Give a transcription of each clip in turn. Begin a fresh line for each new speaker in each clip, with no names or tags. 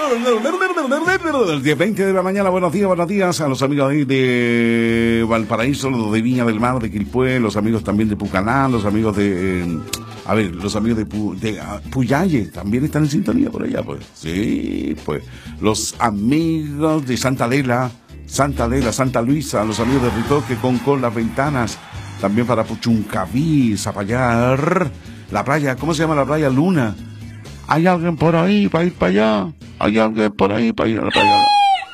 10:20 de la mañana, buenos días a los amigos ahí de Valparaíso, los de Viña del Mar, de Quilpué, los amigos también de Pucaná, los amigos de... los amigos de Puyalle también están en sintonía por allá, pues. Sí, pues. Los amigos de Santa Adela, Santa Luisa, los amigos de Ritoque, con las ventanas, también para Puchuncaví, Zapallar, la playa, ¿cómo se llama la playa? Luna. ¿Hay alguien por ahí para ir para allá? ¿Hay alguien por ahí para ir a la playa?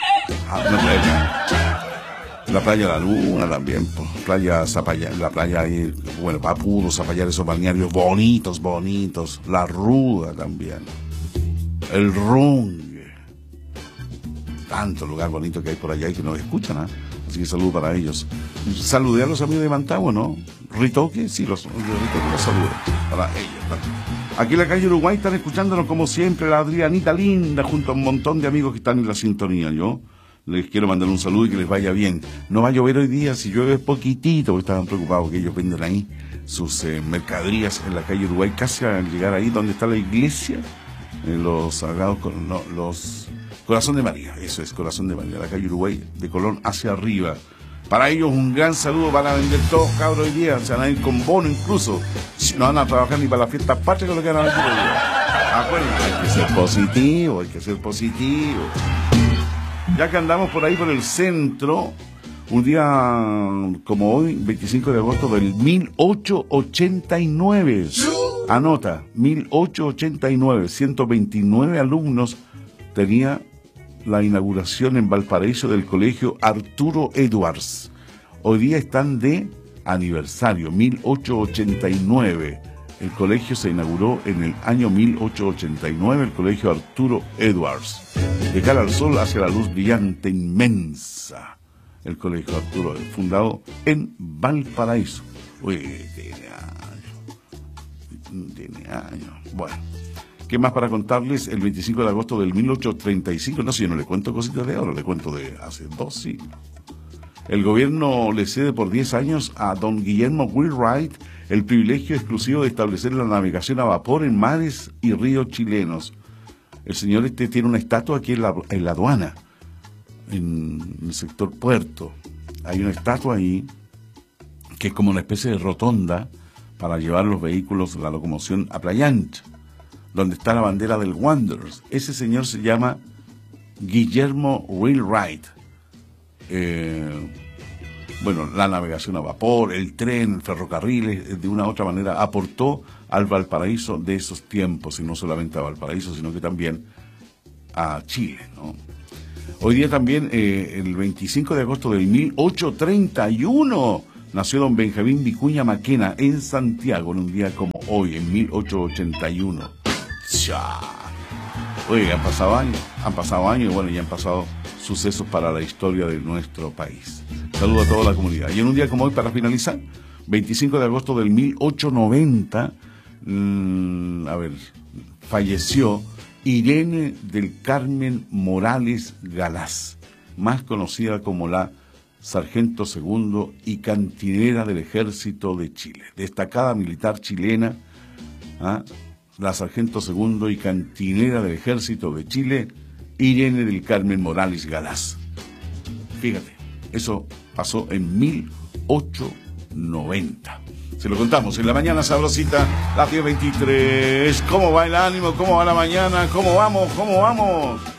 La playa La Luna también, pues, playa Zapallar, la playa ahí, bueno, Papudo, Zapallar, esos balnearios bonitos, La Ruda también, el Rungue, tanto lugar bonito que hay por allá y que nos escuchan, ¿eh? Así que saludo para ellos. Saludé a los amigos de Mantagua, ¿no? Ritoque, sí, los Ritoque los saludo para ellos también. Aquí en la calle Uruguay están escuchándonos como siempre la Adrianita linda junto a un montón de amigos que están en la sintonía. Yo les quiero mandar un saludo y que les vaya bien. No va a llover hoy día, si llueve poquitito, porque estaban preocupados que ellos venden ahí sus mercaderías en la calle Uruguay, casi al llegar ahí donde está la iglesia, los sagrados, los Corazón de María, eso es, Corazón de María, la calle Uruguay de Colón hacia arriba. Para ellos un gran saludo, van a vender todo, cabros, hoy día, se van a ir con bono incluso. No van a trabajar ni para la fiesta patria con lo que van a vender hoy día. Acuérdense, hay que ser positivo. Ya que andamos por ahí por el centro, un día como hoy, 25 de agosto del 1889, anota, 1889, 129 alumnos tenía la inauguración en Valparaíso del colegio Arturo Edwards. Hoy día están de aniversario, 1889. El colegio se inauguró en el año 1889, el colegio Arturo Edwards. De cara al sol hacia la luz brillante inmensa. El colegio Arturo, fundado en Valparaíso. Uy, tiene años. Bueno. ¿Qué más para contarles? El 25 de agosto del 1835, no sé, yo no le cuento cositas de ahora, le cuento de hace 2 siglos. El gobierno le cede por 10 años a don Guillermo Wheelwright el privilegio exclusivo de establecer la navegación a vapor en mares y ríos chilenos. El señor tiene una estatua aquí en la aduana, en el sector puerto. Hay una estatua ahí que es como una especie de rotonda para llevar los vehículos, la locomoción a Playa Ancha, donde está la bandera del Wanderers. Ese señor se llama Guillermo Wheelwright. Bueno, la navegación a vapor, el tren, el ferrocarril, de una u otra manera aportó al Valparaíso de esos tiempos, y no solamente a Valparaíso, sino que también a Chile, ¿no? Hoy día también, el 25 de agosto del 1831, nació don Benjamín Vicuña Maquena en Santiago, en un día como hoy, en 1881. ¡Chá! Oye, han pasado años y bueno, ya han pasado sucesos para la historia de nuestro país. Saludo a toda la comunidad. Y en un día como hoy, para finalizar, 25 de agosto del 1890, falleció Irene del Carmen Morales Galás, más conocida como la sargento segundo y cantinera del Ejército de Chile. Destacada militar chilena, la sargento segundo y cantinera del Ejército de Chile, Irene del Carmen Morales Galás. Fíjate, eso pasó en 1890. Se lo contamos en la mañana sabrosita, las 10:23. ¿Cómo va el ánimo? ¿Cómo va la mañana? ¿Cómo vamos?